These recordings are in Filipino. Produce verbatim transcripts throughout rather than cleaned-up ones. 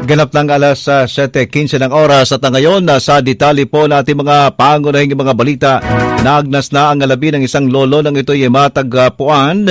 Ganap ng alas uh, siyete quince ng oras at ngayon uh, sa detalye po natin mga pangunahing mga balita. Naagnas na ang alabi ng isang lolo ng ito'y matagpuan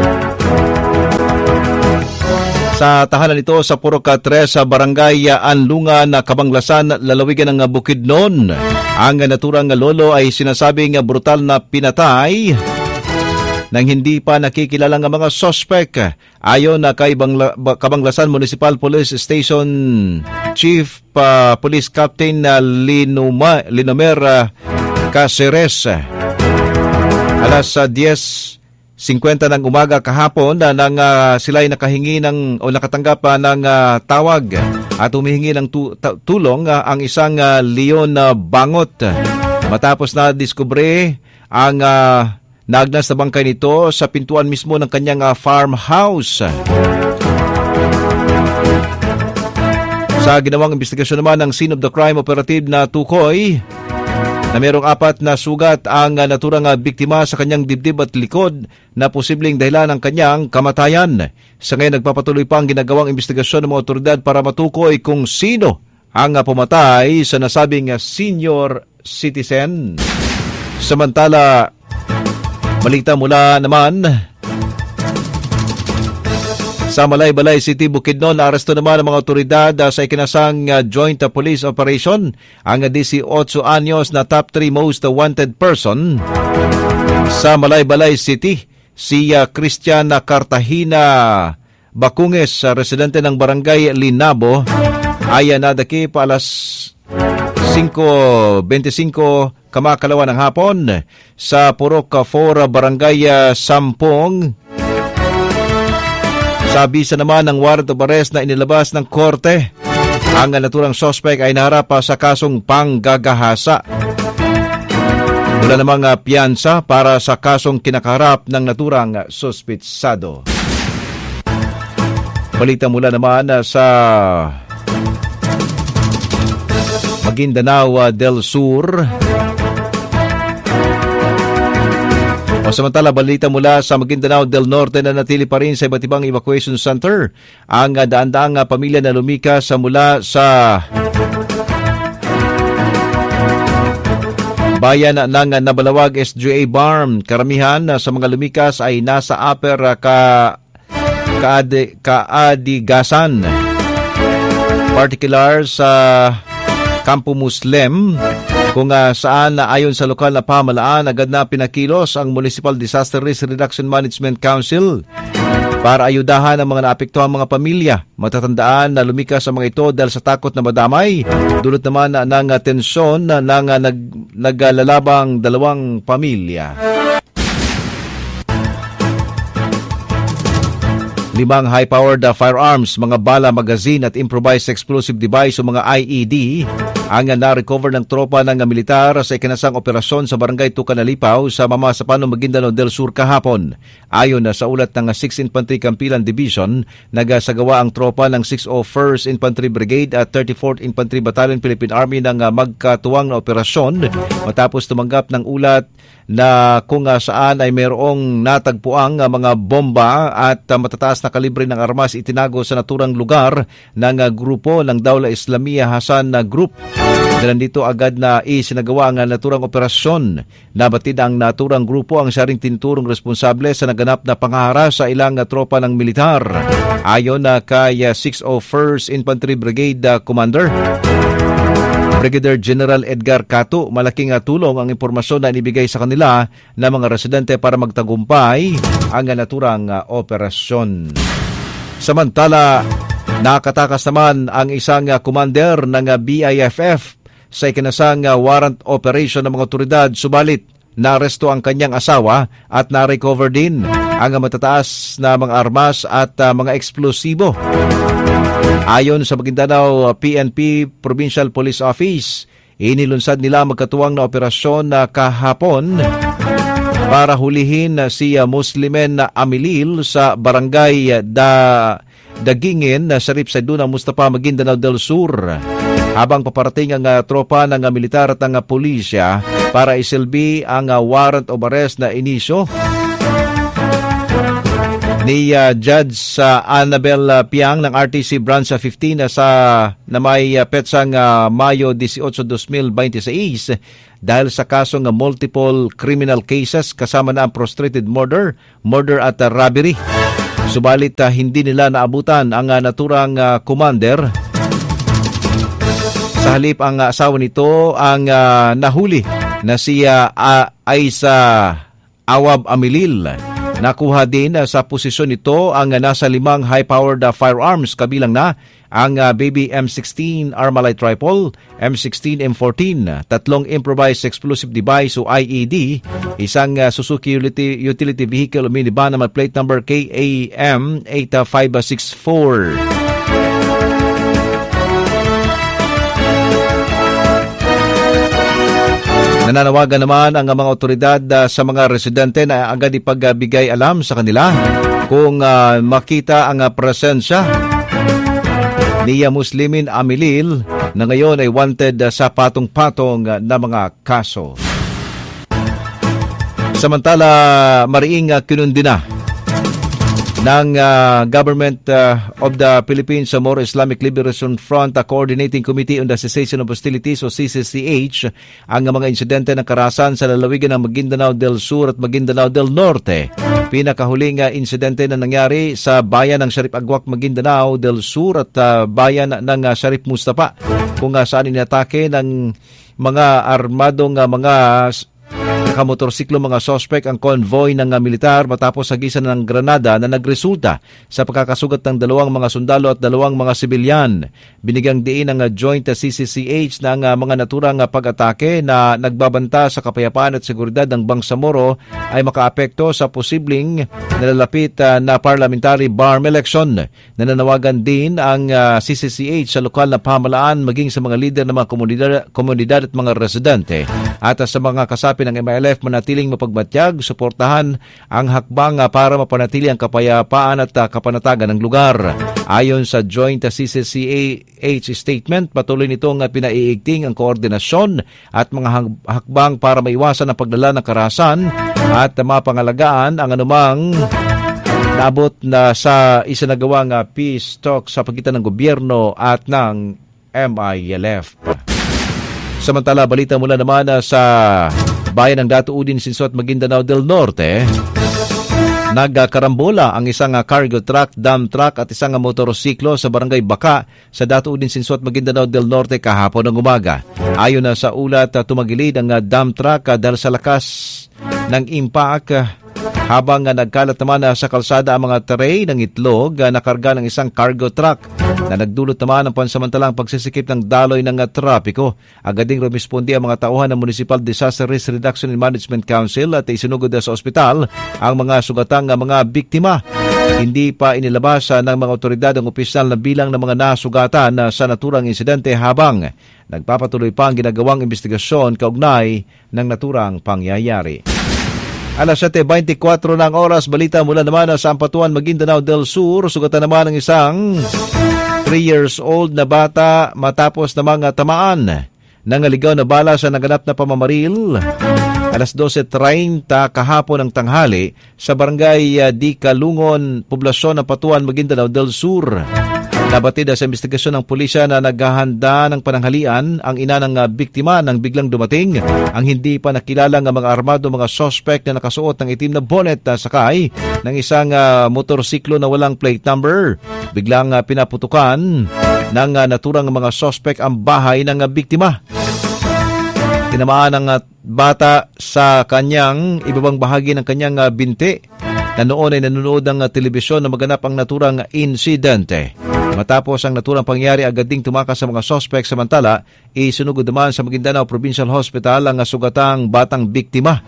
sa tahanan ito sa Purok tres sa Barangay Anlungan, Kabanglasan, lalawigan ng Bukidnon. Ang naturang lolo ay sinasabing brutal na pinatay nang hindi pa nakikilalang mga sospek. Ayon na kay Kabanglasan Municipal Police Station Chief uh, Police Captain uh, Linuma, Linomer uh, Caceres, alas uh, diyes singkwenta ng umaga kahapon na uh, nang uh, sila ay nakahingi ng o nakatanggap uh, ng uh, tawag at humihingi ng tu- ta- tulong uh, ang isang uh, Leon uh, Bangot matapos na diskubre ang uh, naagnas na bangkay nito sa pintuan mismo ng kanyang uh, farmhouse. Sa ginawang investigasyon naman ng scene of the crime operative na tukoy na mayroong apat na sugat ang uh, naturang uh, biktima sa kanyang dibdib at likod na posibleng dahilan ng kanyang kamatayan. Sa ngayon nagpapatuloy pa ang ginagawang investigasyon ng mga otoridad para matukoy kung sino ang uh, pumatay sa nasabing uh, senior citizen. Samantala, balita mula naman sa Malaybalay City, Bukidnon, naaresto naman ang mga otoridad sa ikinasang uh, joint uh, police operation ang eighteen anyos na top three most wanted person sa Malaybalay City, si uh, Christian Cartagena Bakunges, uh, residente ng Barangay Linabo, ay uh, nadakip alas cinco twenty-five kamakalawa ng hapon sa Purok four Barangay Sampong. Sa bisa naman ng warrant of arrest na inilabas ng korte, ang naturang suspect ay naharap sa kasong panggagahasa. Wala namang piyansa para sa kasong kinakaharap ng naturang suspitsado. Balita mula naman sa Maguindanao del Sur. O samantala, balita mula sa Maguindanao del Norte na natili pa rin sa iba't ibang evacuation center ang daan-daang pamilya na lumikas mula sa bayan ng Nabalawag S G A Barm. Karamihan sa mga lumikas ay nasa Upper ka, kaadi, Kaadigasan, particular sa Kampo Muslim, kung uh, saan uh, ayon sa lokal na pamahalaan agad na pinakilos ang Municipal Disaster Risk Reduction Management Council para ayudahan ang mga naapektuhang mga pamilya. Matatandaan na lumikas ang mga ito dahil sa takot na madamay, dulot naman uh, ng uh, tensyon uh, ng uh, nag, naglalabang dalawang pamilya. Limang high-powered uh, firearms, mga bala, magazine at improvised explosive device o mga I E D ang uh, na-recover ng tropa ng uh, militar sa ikinasang operasyon sa Barangay Tucanalipaw sa Mamasapan, Maguindanao del Sur kahapon. Ayon uh, sa ulat ng uh, sixth Infantry Campilan Division, nagasagawa ang tropa ng six oh first Infantry Brigade at thirty-fourth Infantry Battalion Philippine Army ng uh, magkatuwang na operasyon matapos tumanggap ng ulat na kung uh, saan ay mayroong natagpuang uh, mga bomba at uh, matataas na kalibre ng armas itinago sa naturang lugar ng uh, grupo ng Dawla Islamiyah Hasan uh, Group. Dahil dito agad na isinagawa ang uh, naturang operasyon. Nabatid ang naturang grupo ang siya ring tinuturong responsable sa naganap na pangahara sa ilang uh, tropa ng militar. Ayon na uh, kay uh, six oh first Infantry Brigade uh, Commander Brigadier General Edgar Cato, malaking tulong ang impormasyon na inibigay sa kanila ng mga residente para magtagumpay ang naturang operasyon. Samantala, nakatakas naman ang isang commander ng B I F F sa ikinasang warrant operation ng mga otoridad, subalit naaresto ang kanyang asawa at na-recover din ang matataas na mga armas at uh, mga eksplosibo. Ayon sa Maguindanao P N P Provincial Police Office, inilunsad nila magkatuwang na operasyon na kahapon para hulihin si Muslimen Amilil sa Barangay da Dagingin sa Ripsayduna, Mustapa, Maguindanao del Sur. Habang paparating ang uh, tropa ng uh, militar at ng uh, pulisya para isilbi ang uh, warrant of arrest na inisyo ni uh, Judge uh, Annabel uh, Piang ng R T C Branch fifteen uh, sa na may uh, petsang uh, Mayo eighteen, twenty twenty-six dahil sa kasong uh, multiple criminal cases kasama na ang prostrated murder, murder at uh, robbery. Subalit uh, hindi nila naabutan ang uh, naturang uh, commander. Sa halip ang uh, asawa nito ang uh, nahuli na si uh, uh, Aisa Awab Amilil. Nakuha din uh, sa posisyon nito ang uh, nasa limang high-powered uh, firearms kabilang na ang uh, Baby M sixteen Armalite Rifle, M sixteen M fourteen, tatlong improvised explosive device o I E D, isang uh, Suzuki utility, utility vehicle o minivan na plate number K A M eight five six four. Nananawagan naman ang mga otoridad uh, sa mga residente na agad ipagbigay alam sa kanila kung uh, makita ang uh, presensya ni Muslimin Amilil na ngayon ay wanted uh, sa patong-patong uh, na mga kaso. Samantala, mariing uh, kinundina ng uh, Government uh, of the Philippines sa Moro Islamic Liberation Front uh, Coordinating Committee on the Cessation of Hostilities o C C C H ang mga insidente ng karahasan sa lalawigan ng Maguindanao del Sur at Maguindanao del Norte. Pinakahuling uh, insidente na nangyari sa bayan ng Sharif Agwak, Maguindanao del Sur at uh, bayan ng uh, Sharif Mustapa kung uh, saan inatake ng mga armadong uh, mga nakamotorsiklo mga sospek ang convoy ng uh, militar matapos hagisan ng granada na nagresulta sa pagkakasugat ng dalawang mga sundalo at dalawang mga sibilyan. Binigyang diin ng uh, joint uh, C C C H ng uh, mga naturang uh, pag-atake na nagbabanta sa kapayapaan at seguridad ng Bangsamoro ay makaapekto sa posibleng nalalapit uh, na parliamentary B A R M election. Nananawagan din ang uh, C C C H sa lokal na pamahalaan maging sa mga lider ng mga komunidad, komunidad at mga residente at uh, sa mga kasapi ng M I L F manatiling mapagmatyag, suportahan ang hakbang para mapanatili ang kapayapaan at kapanatagan ng lugar. Ayon sa joint C C C H statement, patuloy nitong pinaiigting ang koordinasyon at mga hakbang para maiwasan ang pagdala ng karahasan at mapangalagaan ang anumang naabot na sa isinagawang peace talk sa pagitan ng gobyerno at ng M I L F. Samantala, balita mula naman sa bayan ng Datuudin, Sinsot, Maguindanao del Norte. Nagkarambola ang isang cargo truck, dump truck at isang motorsiklo sa barangay Baka sa Datuudin, Sinsot, Maguindanao del Norte kahapon ng umaga. Ayon na sa ulat, tumagilid ang dump truck dahil sa lakas ng impact habang nagkalat naman sa kalsada ang mga tray ng itlog na karga ng isang cargo truck na nagdulot naman ng pansamantalang pagsisikip ng daloy ng trapiko. Agad ding rumispondi ang mga tauhan ng Municipal Disaster Risk Reduction and Management Council at isinugod sa ospital ang mga sugatang mga biktima. Hindi pa inilabas ng mga otoridad ang opisyal na bilang ng mga nasugatan sa naturang insidente habang nagpapatuloy pa ang ginagawang investigasyon kaugnay ng naturang pangyayari. Alas seven twenty-four ng oras, balita mula naman sa Ampatuan, Maguindanao del Sur. Sugatan naman ng isang three years old na bata matapos namang tamaan ng ligaw na bala sa naganap na pamamaril. Alas twelve thirty kahapon ng tanghali sa barangay Di Kalungon, poblasyon ng Patuan, Maguindanao del Sur. Nabatid sa investigasyon ng pulisya na naghahanda ng pananghalian ang ina ng biktima nang biglang dumating ang hindi pa nakilalang mga armado mga suspect na nakasuot ng itim na bonnet na sakay ng isang uh, motorsiklo na walang plate number. Biglang uh, pinaputukan ng uh, naturang mga suspect ang bahay ng uh, biktima. Tinamaan ng uh, bata sa kanyang ibabang bahagi ng kanyang uh, binti na noon ay nanonood ng uh, telebisyon na maganap ang naturang insidente. Matapos ang naturang pangyari, agad ding tumakas sa mga suspect. Samantala, isunugod naman sa Maguindanao Provincial Hospital ang sugatang batang biktima.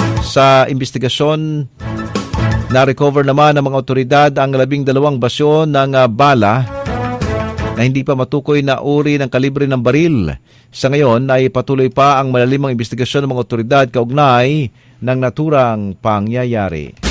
Sa investigasyon, na-recover naman ng mga otoridad ang labing dalawang basyo ng uh, bala na hindi pa matukoy na uri ng kalibre ng baril. Sa ngayon ay patuloy pa ang malalimang investigasyon ng mga otoridad kaugnay ng naturang pangyayari.